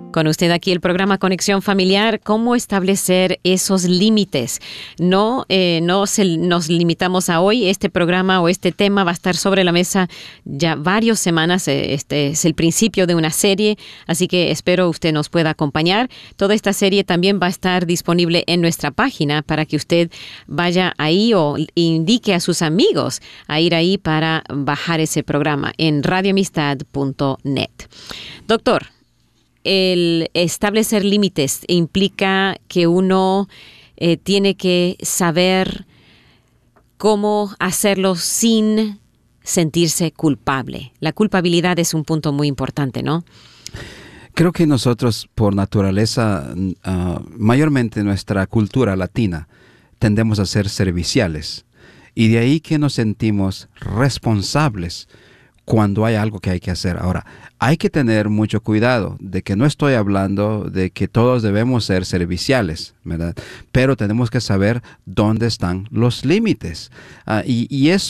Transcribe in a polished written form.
Con usted aquí el programa Conexión Familiar, cómo establecer esos límites. No nos limitamos a hoy. Este programa o este tema va a estar sobre la mesa ya varias semanas. Este es el principio de una serie, así que espero usted nos pueda acompañar. Toda esta serie también va a estar disponible en nuestra página para que usted vaya ahí o indique a sus amigos a ir ahí para bajar ese programa en radioamistad.net. Doctor, el establecer límites implica que uno tiene que saber cómo hacerlo sin sentirse culpable. La culpabilidad es un punto muy importante, ¿no? Creo que nosotros, por naturaleza, mayormente nuestra cultura latina, tendemos a ser serviciales. Y de ahí que nos sentimos responsables cuando hay algo que hay que hacer. Ahora, hay que tener mucho cuidado de que no estoy hablando de que todos debemos ser serviciales, ¿verdad? Pero tenemos que saber dónde están los límites. Y eso